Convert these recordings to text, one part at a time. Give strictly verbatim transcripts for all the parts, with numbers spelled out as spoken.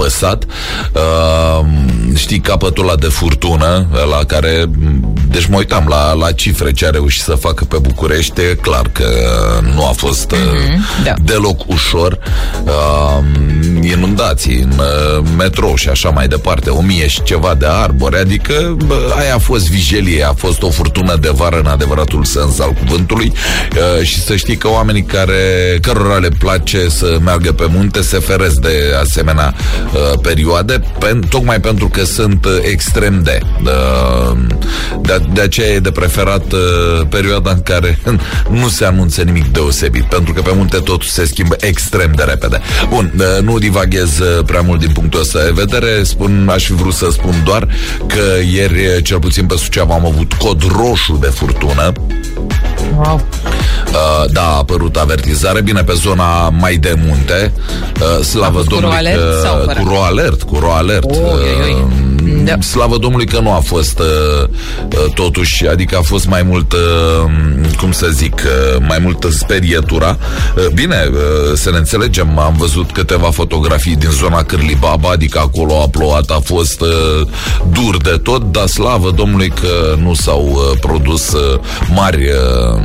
apăsat. Uh, știi, capătul ăla de furtună, la care, deci mă uitam la, la cifre ce a reușit să facă pe București, e clar că nu a fost mm-hmm, da. deloc ușor. Uh, inundații în uh, metrou și așa mai departe, o mie și ceva de arbori, adică bă, aia a fost vijelie, a fost o furtună de vară în adevăratul sens al cuvântului. Uh, și să știi că oamenii care, cărora le place să meargă pe munte se feresc de asemenea uh, perioade, pen, tocmai pentru că sunt uh, extrem de uh, de, de aceea e de preferat uh, perioada în care nu se anunță nimic deosebit, pentru că pe munte totul se schimbă extrem de repede. Bun, uh, nu divaghez uh, prea mult din punctul ăsta de vedere, spun, aș fi vrut să spun doar că ieri, cel puțin pe Suceava, am avut cod roșu de furtună. Wow. Uh, da, a apărut avertizare. Bine, pe zona mai de munte, uh, slavă Domnului că, cu ro alert, cu ro alert. Oh, uh, da. Slavă Domnului că nu a fost uh, uh, totuși, adică a fost mai mult uh, cum să zic, uh, mai multă sperietura. Uh, bine, uh, să ne înțelegem, am văzut câteva fotografii din zona Cârlibaba, adică acolo a plouat, a fost uh, dur de tot, dar slavă Domnului că nu s-au uh, produs uh, mari uh,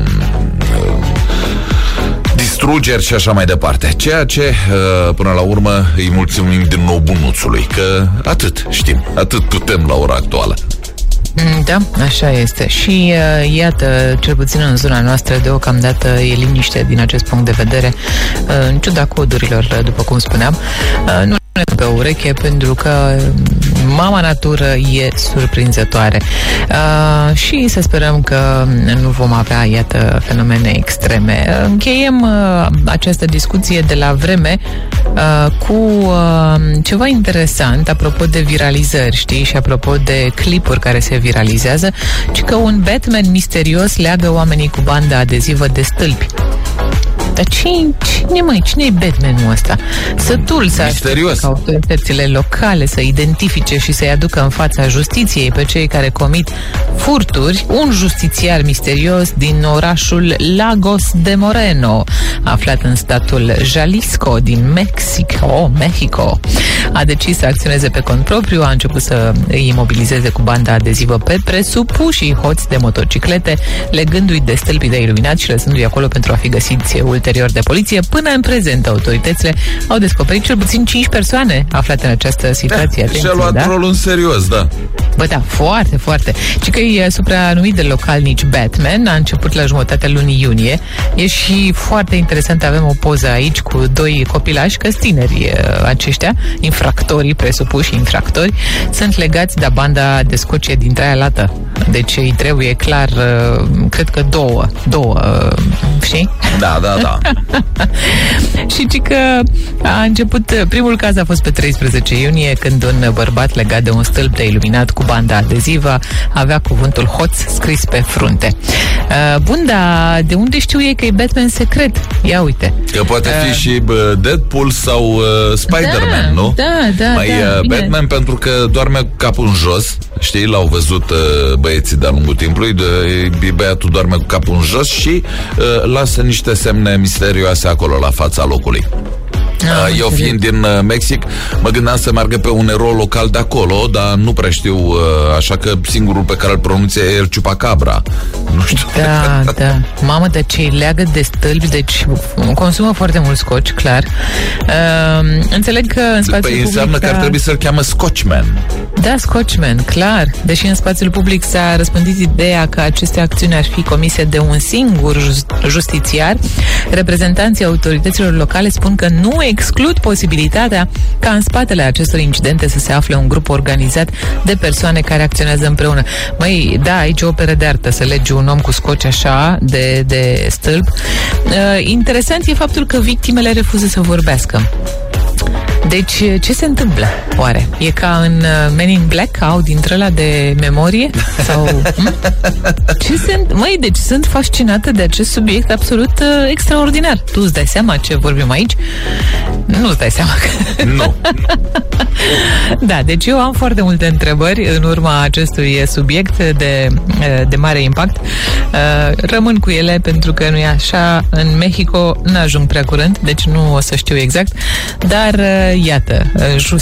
distrugeri și așa mai departe. Ceea ce, până la urmă, îi mulțumim din nou bunuțului, că atât știm, atât putem la ora actuală. Da, așa este. Și uh, iată, cel puțin în zona noastră, deocamdată e liniște din acest punct de vedere, uh, în ciuda codurilor, după cum spuneam. Uh, nu pe ureche, pentru că mama natură e surprinzătoare. Uh, și să sperăm că nu vom avea, iată, fenomene extreme. Încheiem uh, această discuție de la vreme uh, cu uh, ceva interesant apropo de viralizări, știi, și apropo de clipuri care se viralizează, ci că un Batman misterios leagă oamenii cu bandă adezivă de stâlpi. Dar cine, cine măi, cine e Batman-ul ăsta? Sătul să aștepte ca autoritățile locale să identifice și să-i aducă în fața justiției pe cei care comit furturi, un justițiar misterios din orașul Lagos de Moreno, aflat în statul Jalisco din Mexico, Mexico, a decis să acționeze pe cont propriu, a început să îi imobilizeze cu banda adezivă pe presupușii hoți de motociclete, legându-i de stâlpii de iluminat și lăsându-i acolo pentru a fi găsiți ulterior de poliție. Până în prezent, autoritățile au descoperit cel puțin cinci persoane aflate în această situație. Da, și-a luat da? rolul în serios, da. Bă, da, foarte, foarte. Și că e supranumit de localnici Batman, a început la jumătatea lunii iunie. E și foarte interesant, avem o poză aici cu doi copilași, că tineri aceștia, infractorii, presupuși infractori, sunt legați de banda de scocie din Traia Lată. Deci îi trebuie clar, cred că două, două, știi? Da, da, da. Și ci că a început, primul caz a fost pe treisprezece iunie, când un bărbat legat de un stâlp de iluminat cu banda adezivă avea cuvântul hoț scris pe frunte. Uh, bun, dar de unde știu ei că e Batman secret? Ia uite. Că poate fi uh, și Deadpool sau uh, Spider-Man, da, nu? Da, da, Mai da. uh, Batman pentru că doarme cu capul în jos. Știi, l-au văzut uh, băieții de-a lungul timpului, de, băiatul doarme cu capul în jos și uh, lasă niște semne misterioase acolo la fața locului. Uh, eu fiind din uh, Mexic, mă gândeam să meargă pe un erou local de acolo, dar nu prea știu, uh, așa că singurul pe care îl pronunțe e El Chupacabra. Nu știu. Da, da. Mamă, de ce îi leagă de stâlpi, deci consumă foarte mult scoci, clar. Uh, înțeleg că în spațiul păi public... înseamnă că ar trebui să-l cheamă Scotchman. Da, Scotchman, clar. Deși în spațiul public s-a răspândit ideea că aceste acțiuni ar fi comise de un singur justițiar, reprezentanții autorităților locale spun că nu exclud posibilitatea ca în spatele acestor incidente să se afle un grup organizat de persoane care acționează împreună. Măi, da, aici o operă de artă, să legi un om cu scoci așa de, de stâlp. Uh, interesant e faptul că victimele refuză să vorbească. Deci, ce se întâmplă, oare? E ca în uh, Men in Black, au dintre ăla de memorie? Sau... ce se... Măi, deci sunt fascinată de acest subiect absolut uh, extraordinar. Tu îți dai seama ce vorbim aici? Nu îți dai seama că... Nu. Da, deci eu am foarte multe întrebări în urma acestui subiect de, de mare impact. Rămân cu ele pentru că nu e așa. În Mexico n-ajung prea curând, deci nu o să știu exact, dar iată,